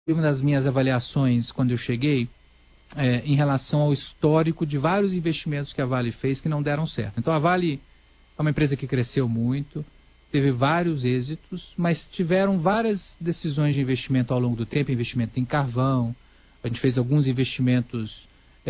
uma das minhas avaliações quando eu cheguei, em relação ao histórico de vários investimentos que a Vale fez que não deram certo. Então a Vale é uma empresa que cresceu muito, teve vários êxitos, mas tiveram várias decisões de investimento ao longo do tempo, investimento em carvão, a gente fez alguns investimentos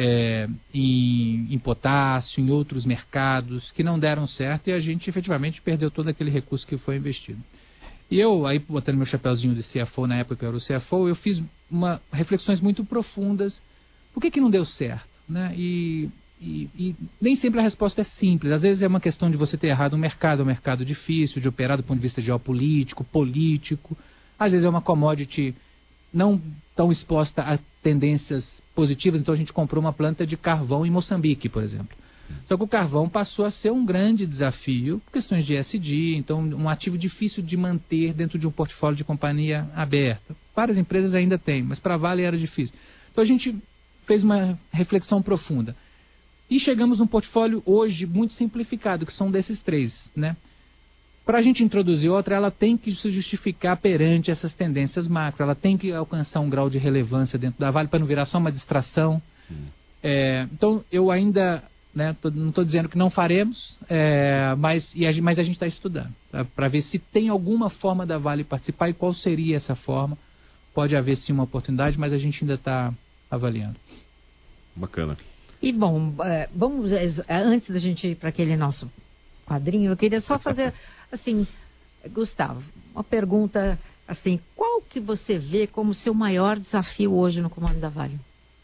em potássio, em outros mercados que não deram certo e a gente efetivamente perdeu todo aquele recurso que foi investido. E eu, aí botando meu chapéuzinho de CFO na época que eu era o CFO, eu fiz reflexões muito profundas. Por que não deu certo? Né? E nem sempre a resposta é simples. Às vezes é uma questão de você ter errado um mercado difícil de operar do ponto de vista geopolítico, político. Às vezes é uma commodity não tão exposta a tendências positivas. Então a gente comprou uma planta de carvão em Moçambique, por exemplo. Só que o carvão passou a ser um grande desafio, por questões de ESG, então um ativo difícil de manter dentro de um portfólio de companhia aberta. Várias empresas ainda têm, mas para a Vale era difícil. Então a gente fez uma reflexão profunda. E chegamos num portfólio hoje muito simplificado, que são desses três. Né? Para a gente introduzir outra, ela tem que se justificar perante essas tendências macro, ela tem que alcançar um grau de relevância dentro da Vale para não virar só uma distração. Então eu ainda... Né? Não estou dizendo que não faremos, mas a gente está estudando para ver se tem alguma forma da Vale participar e qual seria essa forma. Pode haver sim uma oportunidade, mas a gente ainda está avaliando. Bacana. E bom, vamos, antes da gente ir para aquele nosso quadrinho, eu queria só fazer assim, Gustavo, uma pergunta assim, qual que você vê como seu maior desafio hoje no comando da Vale?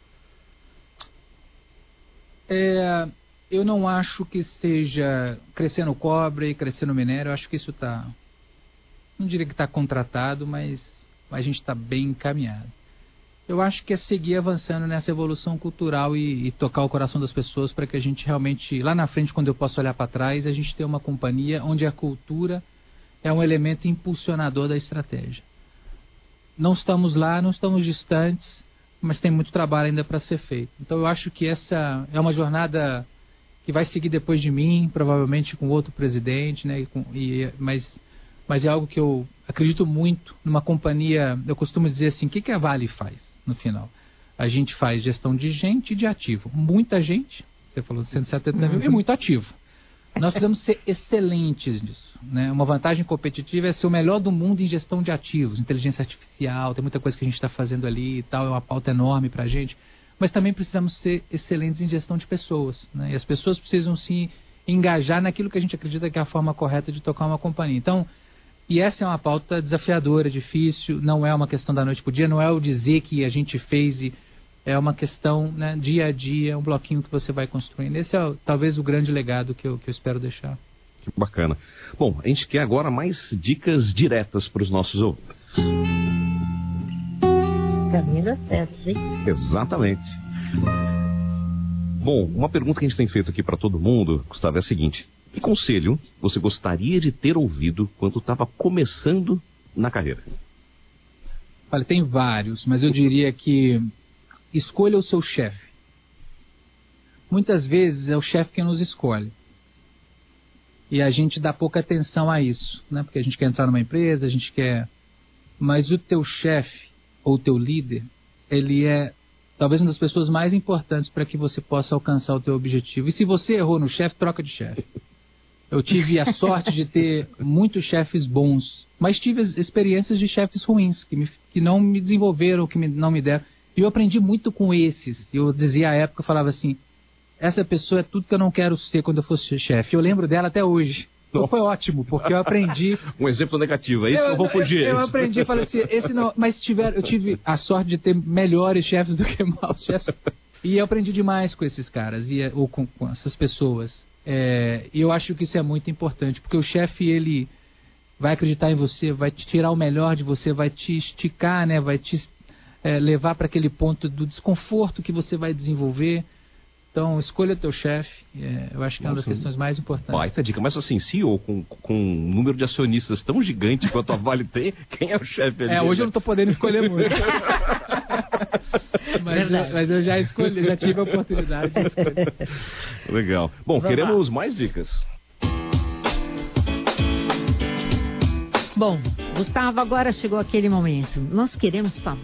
Eu não acho que seja crescendo cobre e crescendo minério. Eu acho que isso está, não diria que está contratado, mas a gente está bem encaminhado. Eu acho que é seguir avançando nessa evolução cultural e tocar o coração das pessoas para que a gente realmente, lá na frente, quando eu posso olhar para trás, a gente tenha uma companhia onde a cultura é um elemento impulsionador da estratégia. Não estamos lá, não estamos distantes, mas tem muito trabalho ainda para ser feito. Então eu acho que essa é uma jornada que vai seguir depois de mim, provavelmente com outro presidente, né? Mas é algo que eu acredito muito numa companhia. Eu costumo dizer assim, o que a Vale faz no final? A gente faz gestão de gente e de ativo. Muita gente, você falou de 170 mil, e muito ativo. Nós precisamos ser excelentes nisso. Né? Uma vantagem competitiva é ser o melhor do mundo em gestão de ativos, inteligência artificial, tem muita coisa que a gente está fazendo ali e tal, é uma pauta enorme para a gente. Mas também precisamos ser excelentes em gestão de pessoas. Né? E as pessoas precisam se engajar naquilo que a gente acredita que é a forma correta de tocar uma companhia. Então, e essa é uma pauta desafiadora, difícil, não é uma questão da noite para o dia, não é o dizer que a gente fez e é uma questão, né, dia a dia, um bloquinho que você vai construindo. Esse é talvez o grande legado que eu espero deixar. Que bacana. Bom, a gente quer agora mais dicas diretas para os nossos ouvintes. Caminho das Pedras, hein? Exatamente. Bom, uma pergunta que a gente tem feito aqui para todo mundo, Gustavo, é a seguinte. Que conselho você gostaria de ter ouvido quando estava começando na carreira? Olha, tem vários, mas eu diria que escolha o seu chefe. Muitas vezes é o chefe quem nos escolhe. E a gente dá pouca atenção a isso, né? Porque a gente quer entrar numa empresa, a gente quer... Mas o teu chefe, ou o teu líder, ele é talvez uma das pessoas mais importantes para que você possa alcançar o teu objetivo. E se você errou no chefe, troca de chefe. Eu tive a sorte de ter muitos chefes bons, mas tive experiências de chefes ruins, que não me desenvolveram, não me deram. E eu aprendi muito com esses. Eu dizia à época, eu falava assim, essa pessoa é tudo que eu não quero ser quando eu fosse chefe. Eu lembro dela até hoje. Então foi ótimo, porque eu aprendi... Um exemplo negativo, é isso que eu vou fugir. Eu aprendi, falei assim, esse não... Mas eu tive a sorte de ter melhores chefes do que maus chefes. E eu aprendi demais com esses caras, ou com essas pessoas. E eu acho que isso é muito importante, porque o chefe, ele vai acreditar em você, vai te tirar o melhor de você, vai te esticar, né? Vai te levar para aquele ponto do desconforto que você vai desenvolver. Então, escolha teu chefe, eu acho que é uma das questões mais importantes. Baita dica, mas assim, CEO com um número de acionistas tão gigante quanto a Vale tem, quem é o chefe ali? Hoje eu não estou podendo escolher muito. mas eu já escolhi, já tive a oportunidade de escolher. Legal. Bom, queremos mais dicas. Bom, Gustavo, agora chegou aquele momento. Nós queremos saber